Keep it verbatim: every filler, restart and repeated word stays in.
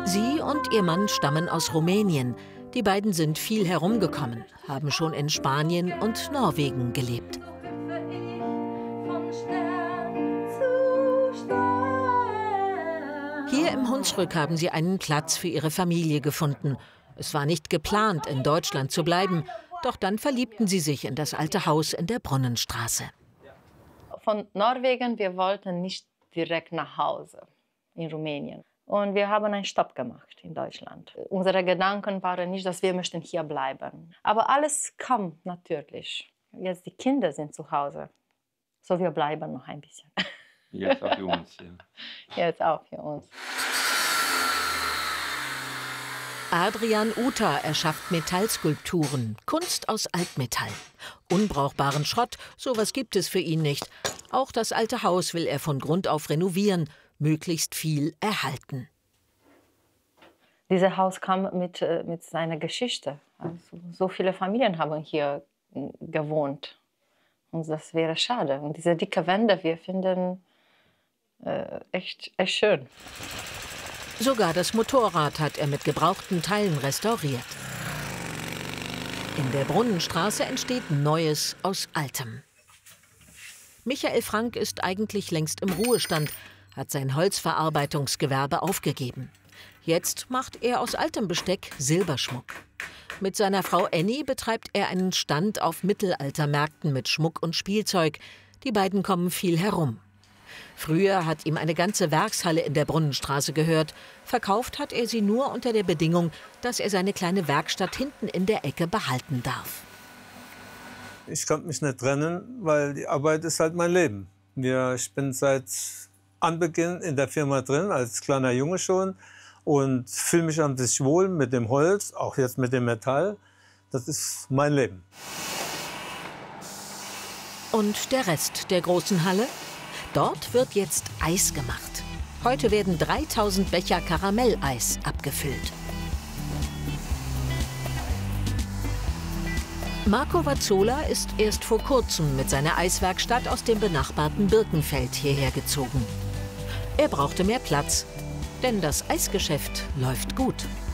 Sie und ihr Mann stammen aus Rumänien. Die beiden sind viel herumgekommen, haben schon in Spanien und Norwegen gelebt. Hier im Hunsrück haben sie einen Platz für ihre Familie gefunden. Es war nicht geplant, in Deutschland zu bleiben, doch dann verliebten sie sich in das alte Haus in der Brunnenstraße. Von Norwegen, wir wollten nicht direkt nach Hause in Rumänien. Und wir haben einen Stopp gemacht in Deutschland. Unsere Gedanken waren nicht, dass wir möchten hier bleiben. Aber alles kam natürlich. Jetzt die Kinder sind zu Hause. So, wir bleiben noch ein bisschen. Jetzt auch für uns, ja. Jetzt auch für uns. Adrian Uta erschafft Metallskulpturen, Kunst aus Altmetall. Unbrauchbaren Schrott, sowas gibt es für ihn nicht. Auch das alte Haus will er von Grund auf renovieren, möglichst viel erhalten. Dieses Haus kam mit, mit seiner Geschichte. Also, so viele Familien haben hier gewohnt. Und das wäre schade. Und diese dicke Wände, wir finden äh, echt, echt schön. Sogar das Motorrad hat er mit gebrauchten Teilen restauriert. In der Brunnenstraße entsteht Neues aus Altem. Michael Frank ist eigentlich längst im Ruhestand, hat sein Holzverarbeitungsgewerbe aufgegeben. Jetzt macht er aus altem Besteck Silberschmuck. Mit seiner Frau Annie betreibt er einen Stand auf Mittelaltermärkten mit Schmuck und Spielzeug. Die beiden kommen viel herum. Früher hat ihm eine ganze Werkshalle in der Brunnenstraße gehört. Verkauft hat er sie nur unter der Bedingung, dass er seine kleine Werkstatt hinten in der Ecke behalten darf. Ich kann mich nicht trennen, weil die Arbeit ist halt mein Leben. Ich bin seit Anbeginn in der Firma drin, als kleiner Junge schon. Und fühle mich an sich wohl mit dem Holz, auch jetzt mit dem Metall. Das ist mein Leben. Und der Rest der großen Halle? Dort wird jetzt Eis gemacht. Heute werden dreitausend Becher Karamelleis abgefüllt. Marco Vazzola ist erst vor kurzem mit seiner Eiswerkstatt aus dem benachbarten Birkenfeld hierher gezogen. Er brauchte mehr Platz, denn das Eisgeschäft läuft gut.